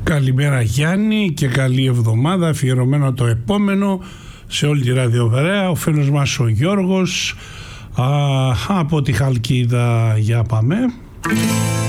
Καλημέρα Γιάννη και καλή εβδομάδα, αφιερωμένο το επόμενο σε όλη τη ραδιοβεραία. Ο φίλος μας ο Γιώργος από τη Χαλκίδα. Για πάμε.